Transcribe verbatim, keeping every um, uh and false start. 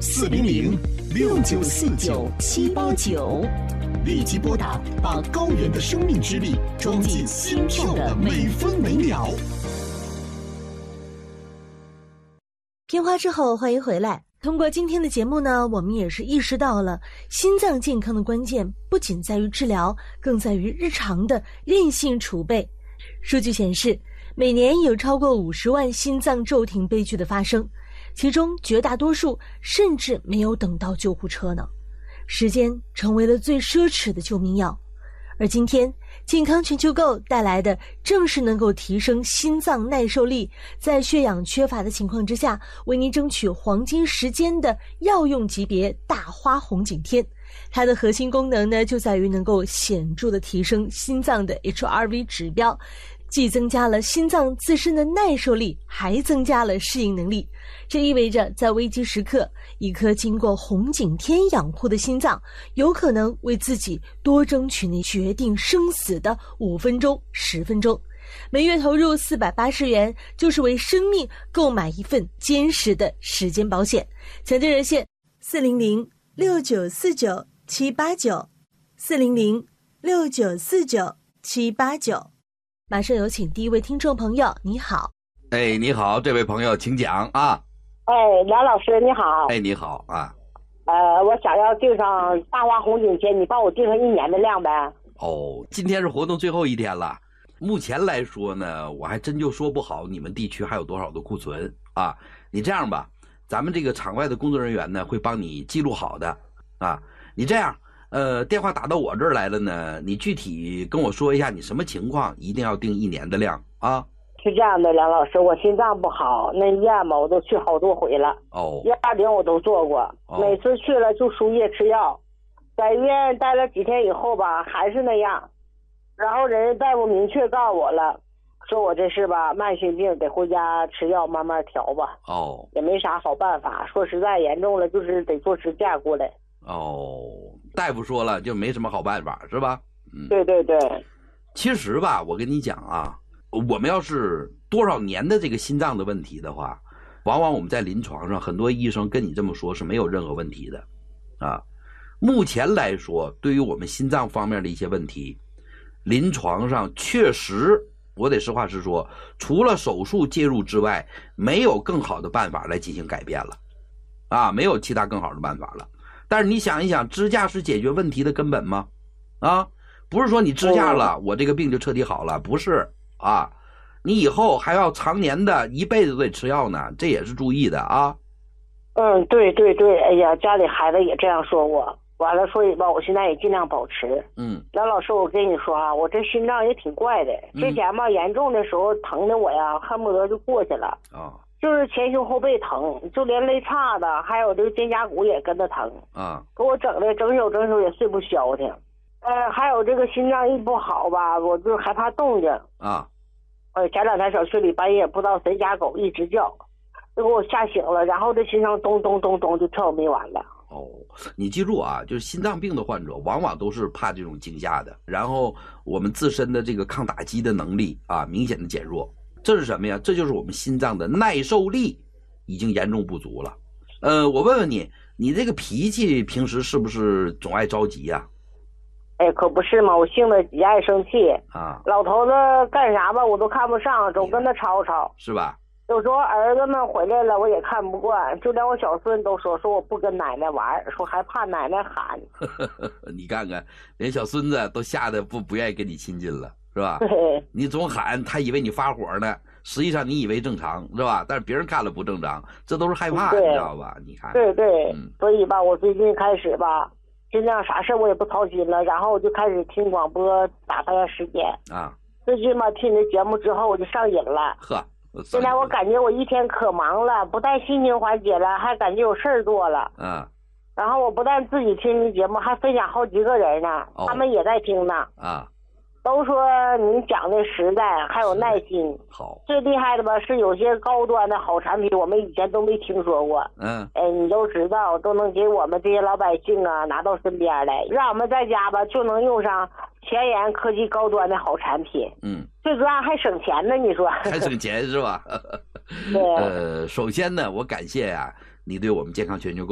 四零零六九四九七八九，立即拨打，把高原的生命之力装进心跳的每分每秒。 片花之后，欢迎回来。通过今天的节目呢，我们也是意识到了心脏健康的关键不仅在于治疗，更在于日常的韧性储备。数据显示，每年有超过五十万心脏骤停悲剧的发生，其中绝大多数甚至没有等到救护车呢。时间成为了最奢侈的救命药，而今天健康全球购带来的正是能够提升心脏耐受力，在血氧缺乏的情况之下，为您争取黄金时间的药用级别大花红景天。它的核心功能呢，就在于能够显著的提升心脏的 H R V 指标，既增加了心脏自身的耐受力，还增加了适应能力。这意味着在危机时刻，一颗经过红景天养护的心脏，有可能为自己多争取那决定生死的五分钟、十分钟。每月投入四百八十元，就是为生命购买一份坚实的时间保险。抢救热线四零零六九四九七八九，四零零六九四九七八九。马上有请第一位听众朋友，你好。 哎，你好，这位朋友，请讲啊。 哎，梁老师你好。 哎，你好啊。 呃，我想要订上大花红景天，你帮我订上一年的量呗。 哦，今天是活动最后一天了。目前来说呢，我还真就说不好你们地区还有多少的库存啊。你这样吧，咱们这个场外的工作人员呢会帮你记录好的啊。你这样，呃，电话打到我这儿来了呢，你具体跟我说一下你什么情况，一定要订一年的量啊。 是这样的，梁老师，我心脏不好，那医院嘛我都去好多回了。 哦。 幺二零我都做过，哦，每次去了就输液吃药，在医院待了几天以后吧，还是那样。然后人家大夫明确告诉我了，说我这是吧慢性病，得回家吃药慢慢调吧。 哦。也没啥好办法，说实在严重了就是得坐支架过来。 哦，大夫说了就没什么好办法是吧？ 嗯，对对对。 其实吧，我跟你讲啊，我们要是多少年的这个心脏的问题的话，往往我们在临床上很多医生跟你这么说是没有任何问题的啊。目前来说，对于我们心脏方面的一些问题，临床上确实我得实话实说，除了手术介入之外，没有更好的办法来进行改变了啊，没有其他更好的办法了。但是你想一想，支架是解决问题的根本吗？啊，不是说你支架了，我这个病就彻底好了，不是啊，你以后还要常年的一辈子都得吃药呢，这也是注意的啊。 嗯，对对对，哎呀，家里孩子也这样说我，完了所以吧，我现在也尽量保持。 嗯， 梁老师，我跟你说啊，我这心脏也挺怪的，之前吧严重的时候疼的我呀，恨不得就过去了啊。哦，就是前胸后背疼，就连肋叉子还有这个肩胛骨也跟着疼啊，给我整的整宿整宿也睡不消停。呃，还有这个心脏一不好吧，我就害怕动静啊。呃，前两天小区里半夜不知道谁家狗一直叫，就给我吓醒了，然后这心脏咚咚咚咚就跳没完了。 哦，你记住啊，就是心脏病的患者往往都是怕这种惊吓的，然后我们自身的这个抗打击的能力啊明显的减弱。这是什么呀？这就是我们心脏的耐受力已经严重不足了。呃，我问问你，你这个脾气平时是不是总爱着急呀？ 哎，可不是嘛，我性子极爱生气啊。老头子干啥吧，我都看不上，总跟他吵吵， 是吧？ 有时候儿子们回来了，我也看不惯，就连我小孙都说说我不跟奶奶玩，说还怕奶奶喊。 你看看，连小孙子都吓得不不愿意跟你亲近了。是吧？你总喊，他以为你发火呢，实际上你以为正常，是吧？但是别人看了不正常，这都是害怕，你知道吧？你看， 对对，嗯，所以吧，我最近开始吧，尽量啥事我也不操心了，然后我就开始听广播，打发下时间啊。最近吧，听你的节目之后，我就上瘾了。呵，现在我感觉我一天可忙了，不但心情缓解了，还感觉有事儿做了。嗯。然后我不但自己听你节目，还分享好几个人呢，哦，他们也在听呢。啊。都说你讲的实在，还有耐心。好，最厉害的吧是有些高端的好产品，我们以前都没听说过。嗯，哎，你都知道，都能给我们这些老百姓啊拿到身边来，让我们在家吧就能用上前沿科技高端的好产品。嗯，最主要还省钱呢，你说？ 还省钱是吧？ 对。 呃，首先呢，我感谢呀、啊、你对我们健康全球购